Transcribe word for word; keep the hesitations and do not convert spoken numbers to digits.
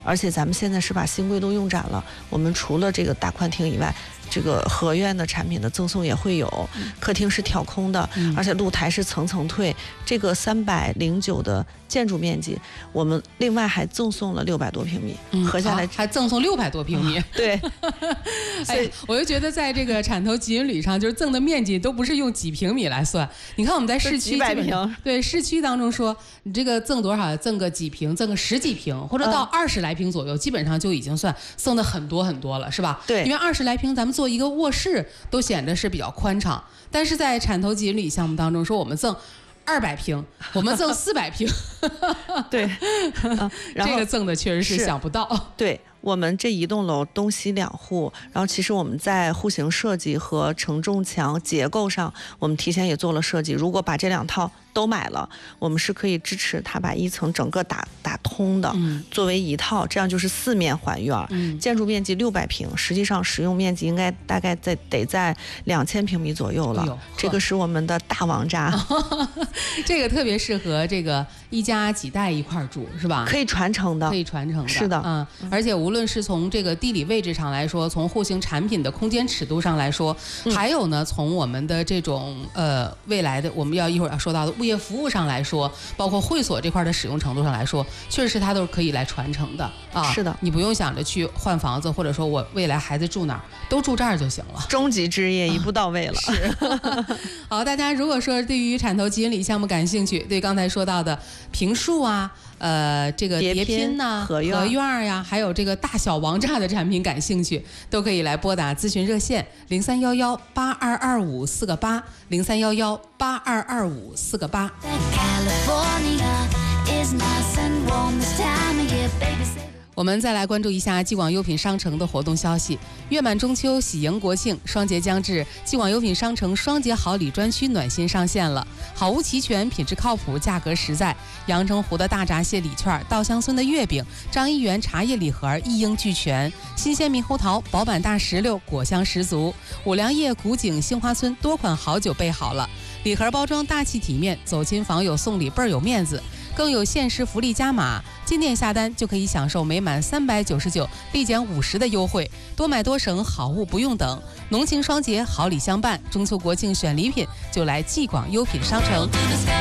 而且咱们现在是把新规都用展了，我们除了这个大宽厅以外，这个合院的产品的赠送也会有，客厅是挑空的， 嗯、 而且露台是层层退。这个三百零九的建筑面积，我们另外还赠送了六百多平米， 嗯、 合下来、 啊、还赠送六百多平米。 啊、对， 所以、哎、我就觉得在这个产投集锦旅上，就是赠的面积都不是用几平米来算。你看我们在市区， 几百平， 对市区当中说，你这个赠多少？赠个几平，赠个十几平，或者到二十来平左右，嗯、基本上就已经算送的很多很多了，是吧？ 对， 因为二十来平，咱们做一个卧室都显得是比较宽敞，但是在产投集锦旅项目当中说，我们赠二百平，我们赠四百平， 对， 啊、这个赠的确实是想不到。 对。我们这一栋楼东西两户，然后其实我们在户型设计和承重墙结构上，我们提前也做了设计。如果把这两套都买了，我们是可以支持它把一层整个打打通的， 嗯、 作为一套，这样就是四面环院。 嗯、 建筑面积六百平，实际上使用面积应该大概在得在两千平米左右了。 哎、 这个是我们的大王炸， 这个特别适合这个一家几代一块住，是吧？ 可以传承的， 可以传承的， 是的， 嗯，而且无论是从这个地理位置上来说，从户型产品的空间尺度上来说， 嗯、 还有呢，从我们的这种呃未来的我们要一会儿要说到的物业服务上来说，包括会所这块的使用程度上来说，确实是它都是可以来传承的啊。 是的， 你不用想着去换房子，或者说我未来孩子住哪儿，都住这儿就行了。 终极置业一步到位了。 啊、是。好，大家如果说对于产投集锦旅项目感兴趣，对刚才说到的平数啊。呃，这个叠拼呐、 合院呀，还有这个大小王炸的产品感兴趣，都可以来拨打咨询热线零三幺幺八二二五四个八零三幺幺八二二五四个八。我们再来关注一下继广优品商城的活动消息。月满中秋，喜迎国庆，双节将至，继广优品商城双节好礼专区暖心上线了，好物齐全，品质靠谱，价格实在。阳澄湖的大闸蟹礼券，稻香村的月饼，张一元茶叶礼盒一应俱全，新鲜猕猴桃、薄板大石榴果香十足，五粮液、古井、杏花村多款好酒备好了，礼盒包装大气体面，走亲访友送礼倍儿有面子。更有限时福利加码，进店下单就可以享受每满三百九十九立减五十的优惠，多买多省，好物不用等。浓情双节，好礼相伴，中秋国庆选礼品就来继广优品商城。